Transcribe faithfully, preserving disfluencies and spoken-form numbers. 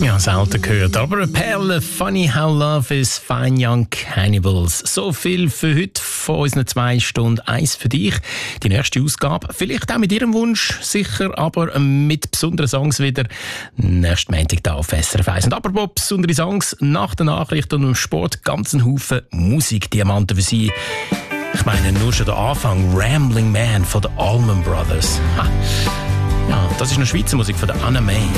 Ja, selten gehört. Aber eine Perle, Funny How Love is, Fine Young Cannibals. So viel für heute von unseren zwei Stunden eins für dich. Die nächste Ausgabe, vielleicht auch mit Ihrem Wunsch, sicher, aber mit besonderen Songs wieder. Nächsten Montag da auf S R F eins. Und apropos besondere Songs, nach der Nachricht und dem Sport ganz ein Haufen Musikdiamanten für Sie. Ich meine, nur schon der Anfang, Rambling Man von den Allman Brothers. Ha. Ja, das ist eine Schweizer Musik von der Anna May.